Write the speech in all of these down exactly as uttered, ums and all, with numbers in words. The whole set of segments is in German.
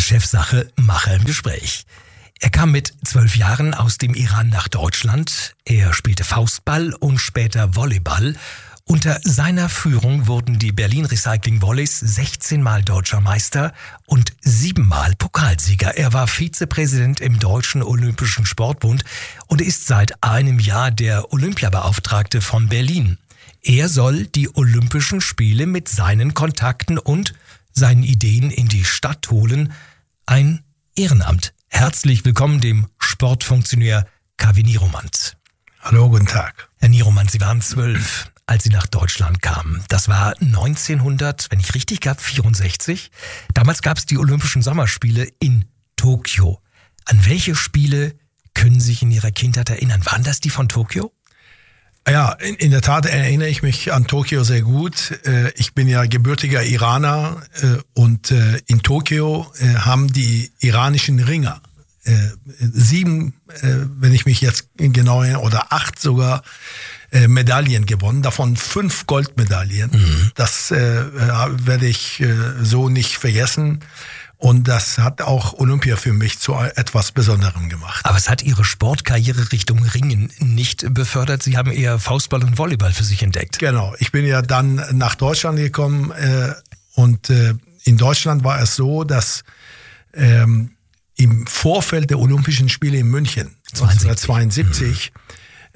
Chefsache Macher im Gespräch. Er kam mit zwölf Jahren aus dem Iran nach Deutschland. Er spielte Faustball und später Volleyball. Unter seiner Führung wurden die Berlin Recycling Volleys sechzehn Mal Deutscher Meister und sieben Mal Pokalsieger. Er war Vizepräsident im Deutschen Olympischen Sportbund und ist seit einem Jahr der Olympiabeauftragte von Berlin. Er soll die Olympischen Spiele mit seinen Kontakten und seinen Ideen in die Stadt holen. Ein Ehrenamt. Herzlich willkommen dem Sportfunktionär Kaveh Niromand. Hallo, guten Tag. Herr Niromand, Sie waren zwölf, als Sie nach Deutschland kamen. Das war neunzehnhundert, wenn ich richtig habe, vierundsechzig. Damals gab es die Olympischen Sommerspiele in Tokio. An welche Spiele können Sie sich in Ihrer Kindheit erinnern? Waren das die von Tokio? Ja, in, in der Tat erinnere ich mich an Tokio sehr gut. Ich bin ja gebürtiger Iraner und in Tokio haben die iranischen Ringer sieben, wenn ich mich jetzt genau erinnere, oder acht sogar Medaillen gewonnen, davon fünf Goldmedaillen. Mhm. Das werde ich so nicht vergessen. Und das hat auch Olympia für mich zu etwas Besonderem gemacht. Aber es hat Ihre Sportkarriere Richtung Ringen nicht befördert. Sie haben eher Faustball und Volleyball für sich entdeckt. Genau. Ich bin ja dann nach Deutschland gekommen äh, und äh, in Deutschland war es so, dass ähm, im Vorfeld der Olympischen Spiele in München neunzehnhundertzweiundsiebzig mhm.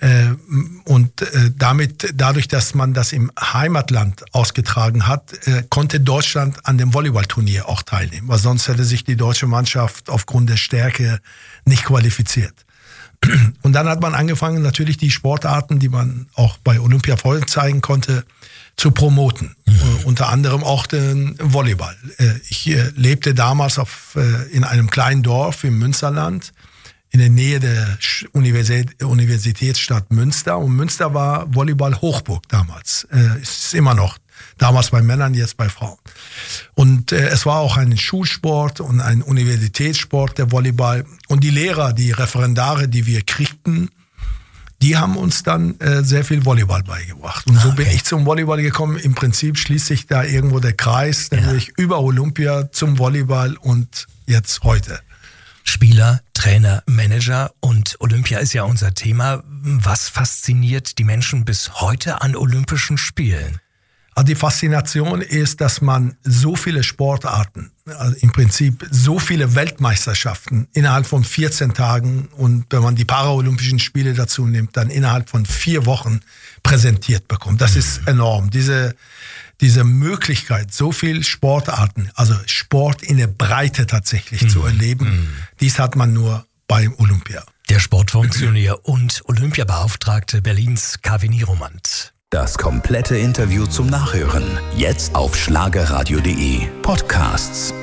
Und damit, dadurch, dass man das im Heimatland ausgetragen hat, konnte Deutschland an dem Volleyballturnier auch teilnehmen, weil sonst hätte sich die deutsche Mannschaft aufgrund der Stärke nicht qualifiziert. Und dann hat man angefangen, natürlich die Sportarten, die man auch bei Olympia vorzeigen konnte, zu promoten. Mhm. Unter anderem auch den Volleyball. Ich lebte damals auf, in einem kleinen Dorf im Münsterland, in der Nähe der Universitätsstadt Münster. Und Münster war Volleyball-Hochburg damals. Äh, ist immer noch. Damals bei Männern, jetzt bei Frauen. Und äh, es war auch ein Schulsport und ein Universitätssport, der Volleyball. Und die Lehrer, die Referendare, die wir kriegten, die haben uns dann äh, sehr viel Volleyball beigebracht. Und so okay. bin ich zum Volleyball gekommen. Im Prinzip schließt sich da irgendwo der Kreis, nämlich ja. über Olympia zum Volleyball und jetzt heute. Spieler, Trainer, Manager und Olympia ist ja unser Thema. Was fasziniert die Menschen bis heute an Olympischen Spielen? Also die Faszination ist, dass man so viele Sportarten, also im Prinzip so viele Weltmeisterschaften innerhalb von vierzehn Tagen und wenn man die Paralympischen Spiele dazu nimmt, dann innerhalb von vier Wochen präsentiert bekommt. Das mhm. ist enorm. Diese Diese Möglichkeit, so viel Sportarten, also Sport in der Breite tatsächlich mhm. zu erleben, mhm. dies hat man nur beim Olympia. Der Sportfunktionär und Olympiabeauftragte Berlins Kaveh Niromand. Das komplette Interview zum Nachhören jetzt auf schlagerradio punkt de Podcasts.